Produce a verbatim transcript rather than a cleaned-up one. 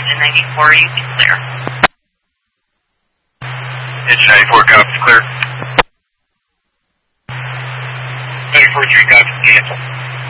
Engine ninety-four, you can clear. Engine ninety-four, copy, clear. ninety-four three, copy, cancel.